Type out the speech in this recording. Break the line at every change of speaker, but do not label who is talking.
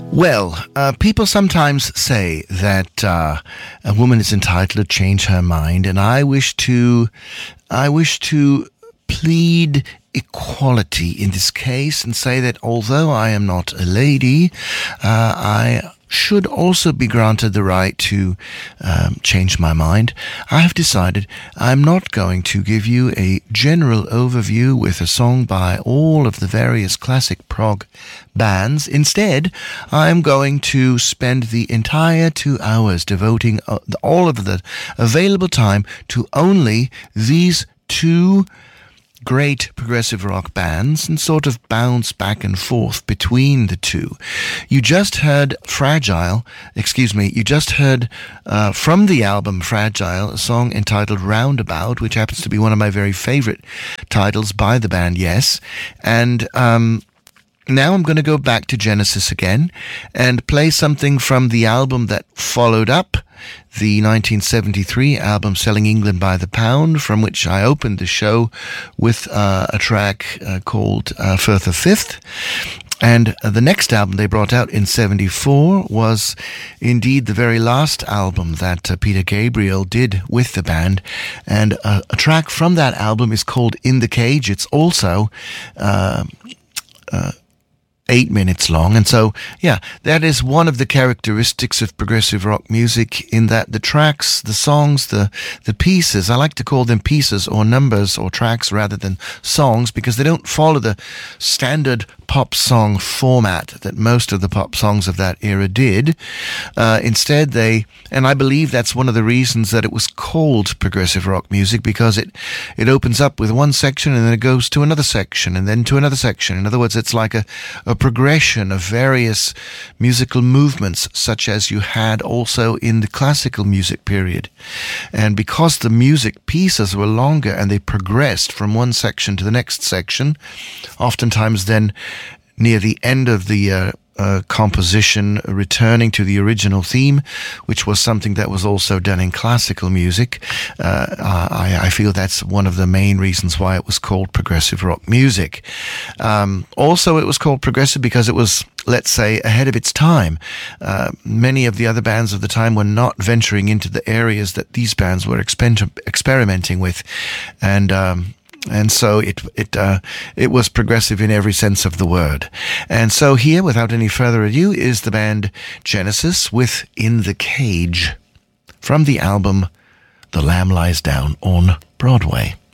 Well, people sometimes say that a woman is entitled to change her mind, and I wish to plead equality in this case and say that although I am not a lady, I should also be granted the right to change my mind. I have decided I'm not going to give you a general overview with a song by all of the various classic prog bands. Instead, I'm going to spend the entire 2 hours devoting all of the available time to only these two great progressive rock bands and sort of bounce back and forth between the two. You just heard from the album Fragile, a song entitled Roundabout, which happens to be one of my very favorite titles by the band Yes. And now I'm going to go back to Genesis again and play something from the album that followed up the 1973 album Selling England by the Pound, from which I opened the show with a track called Firth of Fifth. And the next album they brought out in 74 was indeed the very last album that Peter Gabriel did with the band. And a track from that album is called In the Cage. It's also 8 minutes long. And so, yeah, that is one of the characteristics of progressive rock music, in that the tracks, the songs, the pieces, I like to call them pieces or numbers or tracks rather than songs, because they don't follow the standard pop song format that most of the pop songs of that era did. Instead, and I believe that's one of the reasons that it was called progressive rock music, because it opens up with one section and then it goes to another section and then to another section. In other words, it's like a progression of various musical movements, such as you had also in the classical music period. And because the music pieces were longer and they progressed from one section to the next section, oftentimes then near the end of the composition returning to the original theme, which was something that was also done in classical music. I feel that's one of the main reasons why it was called progressive rock music. Also, it was called progressive because it was, let's say, ahead of its time. Many of the other bands of the time were not venturing into the areas that these bands were experimenting with. And so it was progressive in every sense of the word. And so here, without any further ado, is the band Genesis with In the Cage from the album The Lamb Lies Down on Broadway.